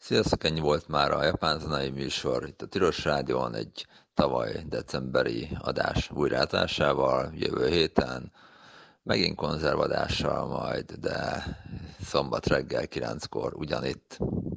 Sziasztok, ennyi volt már a japán zenei műsor itt a Tilos Rádión egy tavaly decemberi adás újrátásával, jövő héten megint konzervadással majd, de szombat reggel 9-kor ugyanitt.